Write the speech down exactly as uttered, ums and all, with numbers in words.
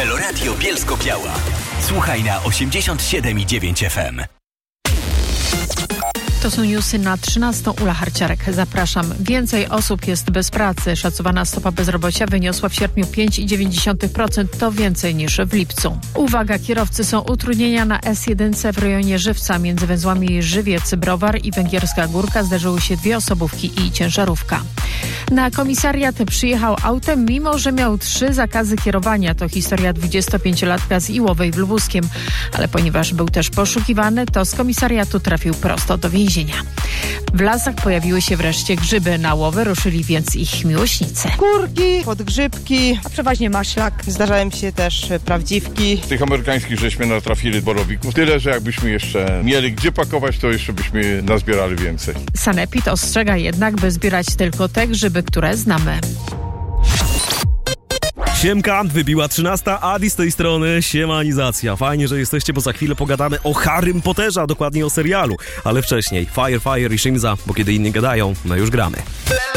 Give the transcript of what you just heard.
Meloradio Bielsko-Biała. Słuchaj na osiemdziesiąt siedem i dziewięć F M. To są newsy na trzynastą. Ula Harciarek. Zapraszam. Więcej osób jest bez pracy. Szacowana stopa bezrobocia wyniosła w sierpniu pięć przecinek dziewięć procent. To więcej niż w lipcu. Uwaga, kierowcy, są utrudnienia na S jeden w rejonie Żywca. Między węzłami Żywiec-Browar i Węgierska Górka zdarzyły się dwie osobówki i ciężarówka. Na komisariat przyjechał autem, mimo że miał trzy zakazy kierowania. To historia dwudziestopięciolatka z Iłowej w Lubuskiem. Ale ponieważ był też poszukiwany, to z komisariatu trafił prosto do więzienia. W lasach pojawiły się wreszcie grzyby. Na łowy ruszyli więc ich miłośnicy. Kurki, podgrzybki, a przeważnie maślak. Zdarzają się też prawdziwki. Z tych amerykańskich żeśmy natrafili borowików. Tyle, że jakbyśmy jeszcze mieli gdzie pakować, to jeszcze byśmy nazbierali więcej. Sanepid ostrzega jednak, by zbierać tylko te grzyby, które znamy. Siemka, wybiła trzynasta, Adi z tej strony, siemanizacja. Fajnie, że jesteście, bo za chwilę pogadamy o Harrym Potterze, a dokładnie o serialu. Ale wcześniej Fire Fire i Shimza, bo kiedy inni gadają, my już gramy.